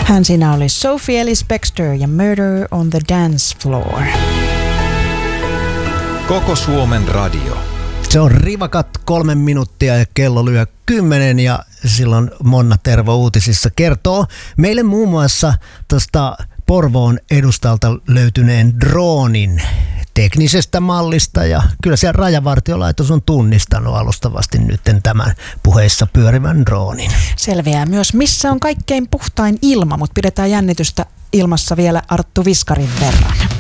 Hän siinä oli Sophie Ellis-Bextor ja Murder on the Dance Floor. Koko Suomen radio. Se on rivakat 3 minuuttia ja kello lyö 10 ja silloin Monna Tervo uutisissa kertoo meille muun muassa tuosta Porvoon edustalta löytyneen droonin teknisestä mallista ja kyllä siellä Rajavartiolaitos on tunnistanut alustavasti nyt tämän puheissa pyörivän droonin. Selviää myös, missä on kaikkein puhtain ilma, mutta pidetään jännitystä ilmassa vielä Arttu Viskarin verran.